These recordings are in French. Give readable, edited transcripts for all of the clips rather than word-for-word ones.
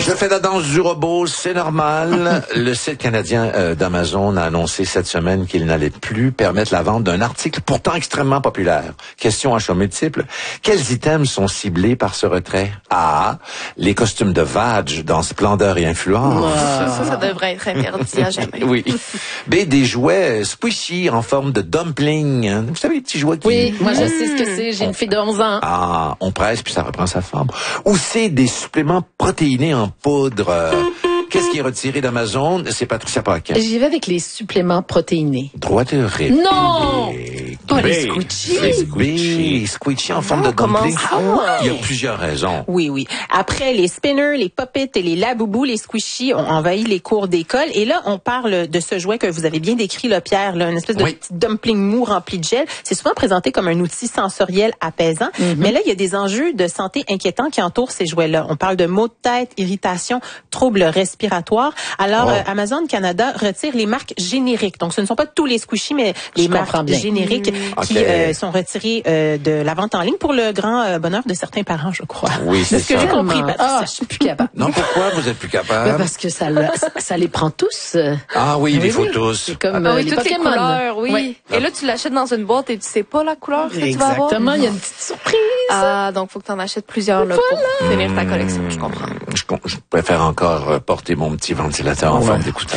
Je fais la danse du robot, c'est normal. Le site canadien d'Amazon a annoncé cette semaine qu'il n'allait plus permettre la vente d'un article pourtant extrêmement populaire. Question à choix multiples. Quels items sont ciblés par ce retrait? A. Les costumes de Vadge dans Splendeur et Influence. Ça devrait être interdit à jamais. Oui. B. Des jouets squishy en forme de dumpling. Vous savez, les petits jouets qui... Oui, moi je sais ce que c'est. J'ai une fille de 11 ans. Ah, on presse puis ça reprend sa forme. Ou c'est des suppléments protéinés en poudre. Qu'est-ce qui est retiré d'Amazon? C'est Patricia Paquin. J'y vais avec les suppléments protéinés. Droit de réplique. Non! Pas les squishy. Les squishy en forme de dumpling. Il y a plusieurs raisons. Oui. Après les spinners, les pop-it et les laboubous, les squishy ont envahi les cours d'école. Et là, on parle de ce jouet que vous avez bien décrit, là, Pierre, là, une espèce de petit dumpling mou rempli de gel. C'est souvent présenté comme un outil sensoriel apaisant. Mais là, il y a des enjeux de santé inquiétants qui entourent ces jouets-là. On parle de maux de tête, irritation, troubles respiratoires. Alors, Amazon Canada retire les marques génériques. Donc, ce ne sont pas tous les squishy, mais les marques génériques qui sont retirées de la vente en ligne pour le grand bonheur de certains parents, je crois. Oui, c'est ce que j'ai compris, Patricia. Je suis plus capable. Non, pourquoi vous êtes plus capable? Parce que ça les prend tous. Ah oui, les photos. C'est comme oui, les toutes Pokémon. les couleurs, oui. Et là, tu l'achètes dans une boîte et tu sais pas la couleur que tu vas avoir. Exactement, il y a une petite surprise. Ah, donc faut que tu en achètes plusieurs là, pour finir ta collection, je comprends. Je préfère encore porter mon petit ventilateur en forme d'écouteur.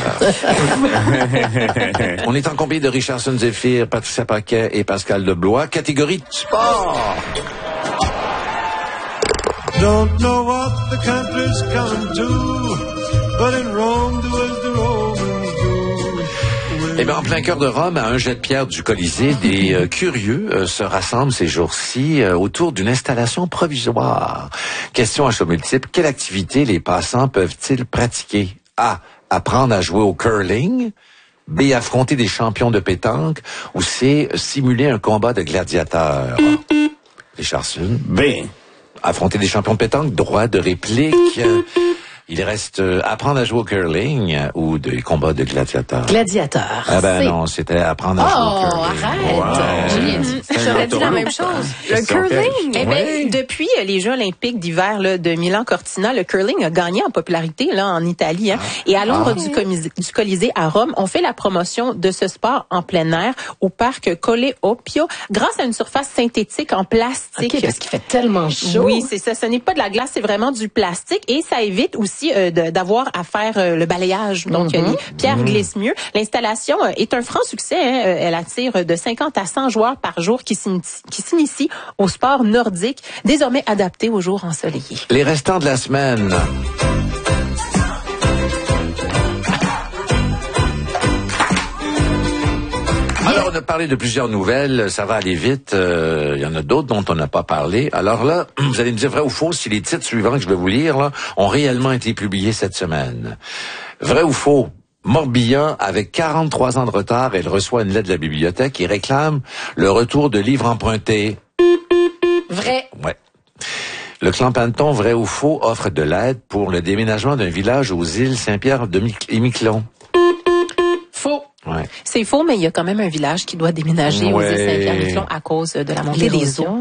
On est en compagnie de Richardson Zéphyr, Patricia Paquet et Pascal Leblois. Catégorie sport. Don't know what the country's coming to, but in Rome do as the Romans do. Eh bien, en plein cœur de Rome, à un jet de pierre du Colisée, des curieux se rassemblent ces jours-ci autour d'une installation provisoire. Question à choix multiple. Quelle activité les passants peuvent-ils pratiquer? A. Apprendre à jouer au curling. B. Affronter des champions de pétanque. Ou C. Simuler un combat de gladiateurs. Richardson. B. Affronter des champions de pétanque. Droit de réplique. Il reste apprendre à jouer au curling ou des combats de gladiateurs. Gladiateur. Ah ben non, c'était apprendre à jouer au curling. Arrête! J'ai rien dit. J'aurais dit la même chose. Le curling. Eh ben, depuis les Jeux olympiques d'hiver là, de Milan-Cortina, le curling a gagné en popularité là en Italie. Hein. Et à l'ombre du Colisée à Rome, on fait la promotion de ce sport en plein air au parc Colle Oppio grâce à une surface synthétique en plastique. OK, parce qu'il fait tellement chaud. Oui, c'est ça. Ce n'est pas de la glace, c'est vraiment du plastique. Et ça évite aussi d'avoir à faire le balayage. Donc, les pierres glissent mieux. L'installation est un franc succès. Hein. Elle attire de 50 à 100 joueurs par jour qui s'initient au sport nordique, désormais adapté aux jours ensoleillés. Les restants de la semaine. Alors, on a parlé de plusieurs nouvelles, ça va aller vite. Il y en a d'autres dont on n'a pas parlé. Alors là, vous allez me dire vrai ou faux si les titres suivants que je vais vous lire là ont réellement été publiés cette semaine. Vrai ou faux? Morbihan, avec 43 ans de retard, elle reçoit une lettre de la bibliothèque et réclame le retour de livres empruntés. Vrai. Ouais. Le clan Panton, vrai ou faux, offre de l'aide pour le déménagement d'un village aux îles Saint-Pierre et Miquelon. Faux. Ouais. C'est faux, mais il y a quand même un village qui doit déménager aux îles Saint-Pierre-Miquelon à cause de la montée des eaux.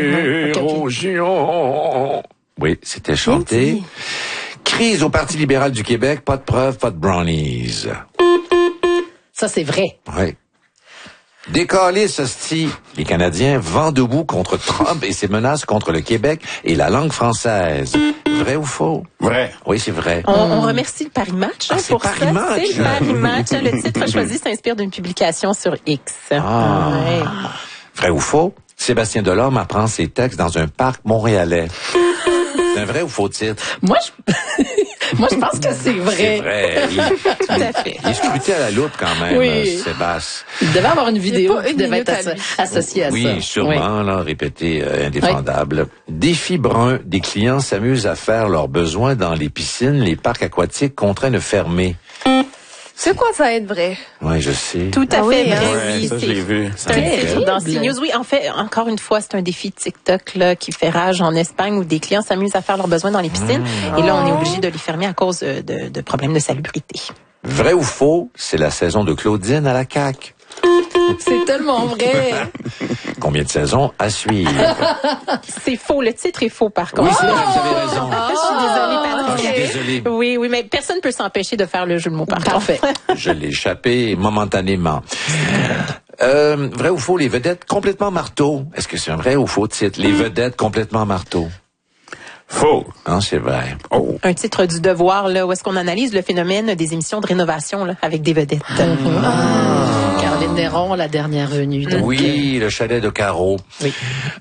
Érosion. Oui, c'était chanté. Crise au Parti libéral du Québec, pas de preuves, pas de brownies. Ça, c'est vrai. Oui. Décalisse, hostie. Les Canadiens vent debout contre Trump et ses menaces contre le Québec et la langue française. Vrai ou faux? Vrai. Oui, c'est vrai. On remercie le Paris Match Ah, c'est pour Paris ça. Match. C'est le Paris Match. Le titre choisi s'inspire d'une publication sur X. Ah. Ouais. Vrai ou faux? Sébastien Delorme apprend ses textes dans un parc montréalais. C'est un vrai ou faux titre? Moi, je pense que c'est vrai. C'est vrai. Tout à fait. Il est scruté à la loupe quand même, Oui. Sébastien. Il devait avoir une vidéo pas qui une devait minute être à lui. associée à ça. Oui, sûrement, là, répété, indéfendable. Défi brun, des clients s'amusent à faire leurs besoins dans les piscines, les parcs aquatiques contraints de fermer. C'est quoi ça être vrai? Oui, je sais. Tout à fait oui, vrai, hein. Ouais, oui. ça, je l'ai vu. C'est un titre dans terrible. CNews. Oui, en fait, encore une fois, c'est un défi TikTok là, qui fait rage en Espagne où des clients s'amusent à faire leurs besoins dans les piscines. Et là, on est obligé de les fermer à cause de problèmes de salubrité. Vrai ou faux, c'est la saison de Claudine à la CAQ. C'est tellement vrai. Combien de saisons à suivre? C'est faux. Le titre est faux, par Oui, contre. c'est vrai, vous avez raison. Je suis désolée, Ah, je Patricia. suis désolé. allez-y. Oui, mais personne ne peut s'empêcher de faire le jeu de mots par Parfait. Je l'ai échappé momentanément. Vrai ou faux, les vedettes complètement marteau. Est-ce que c'est un vrai ou faux titre? Les vedettes complètement marteau. Faux. Non, c'est vrai. Oh. Un titre du Devoir, là, où est-ce qu'on analyse le phénomène des émissions de rénovation là, avec des vedettes. Caroline Néron, la dernière venue. Donc, Oui, le chalet de Caro. Oui.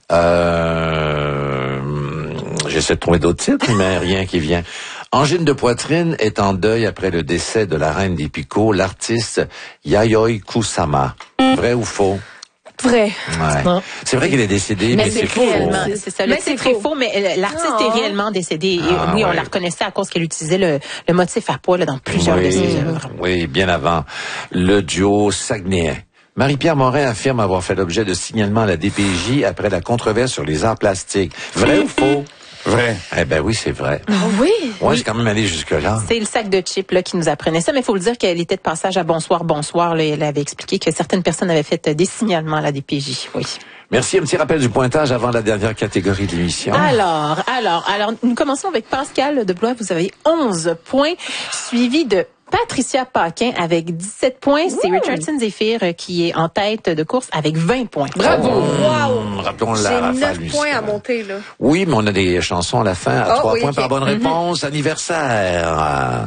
J'essaie de trouver d'autres titres, mais rien qui vient. Angine de poitrine est en deuil après le décès de la reine des picots, l'artiste Yayoi Kusama. Vrai ou faux? Vrai. Ouais. Non. C'est vrai qu'il est décédé, mais c'est faux. réellement, c'est ça. Le Mais c'est titre est faux. faux, mais l'artiste Non. est réellement décédé. Et Ah, oui, on ouais. la reconnaissait à cause qu'elle utilisait le motif à pois là, dans plusieurs de ses œuvres. Oui, bien avant. Le duo Saguenay. Marie-Pierre Morin affirme avoir fait l'objet de signalements à la DPJ après la controverse sur les arts plastiques. Vrai ou faux? Vrai. Eh ben oui, c'est vrai. Oui. Moi, j'ai quand même allé jusque-là. C'est le sac de chips là, qui nous apprenait ça, mais il faut le dire qu'elle était de passage à Bonsoir, Bonsoir. Là, elle avait expliqué que certaines personnes avaient fait des signalements à la DPJ. Oui. Merci. Un petit rappel du pointage avant la dernière catégorie de l'émission. Alors, nous commençons avec Pascal de Blois. Vous avez 11 points, suivi de Patricia Paquin avec 17 points. C'est Richardson Zephyr qui est en tête de course avec 20 points. Bravo. Wow. Rappelons J'ai la rafale 9 musicale. points à monter, là. Oui, mais on a des chansons à la fin à 3 oui, points ok. par bonne réponse. Anniversaire.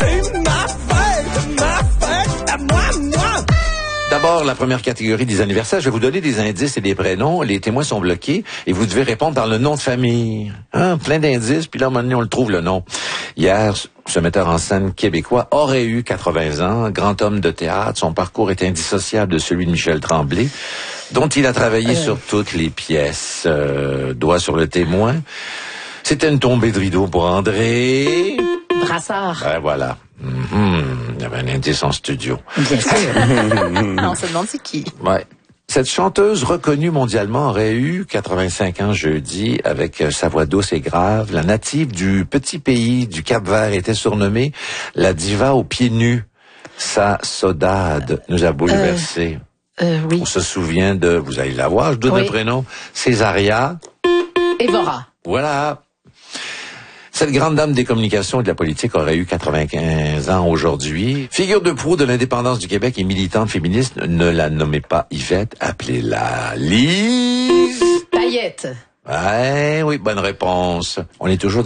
D'abord, la première catégorie des anniversaires. Je vais vous donner des indices et des prénoms. Les témoins sont bloqués et vous devez répondre par le nom de famille. Hein, plein d'indices, puis là, à un moment donné, on le trouve, le nom. Hier, ce metteur en scène québécois aurait eu 80 ans, grand homme de théâtre. Son parcours est indissociable de celui de Michel Tremblay, dont il a travaillé sur toutes les pièces. Doigt sur le témoin. C'était une tombée de rideau pour André. Brassard. Ben voilà. Il y avait un indice en studio. Bien sûr. On se demande c'est qui. Ouais. Cette chanteuse reconnue mondialement aurait eu 85 ans jeudi avec sa voix douce et grave. La native du petit pays du Cap-Vert était surnommée la diva aux pieds nus. Sa sodade nous a bouleversés. Oui. On se souvient de, vous allez la voir, je donne Oui. un prénom, Césaria. Évora. Voilà. Cette grande dame des communications et de la politique aurait eu 95 ans aujourd'hui. Figure de proue de l'indépendance du Québec et militante féministe, ne la nommez pas Yvette, appelez-la Lise. Paillette. Ouais, oui, bonne réponse. On est toujours dans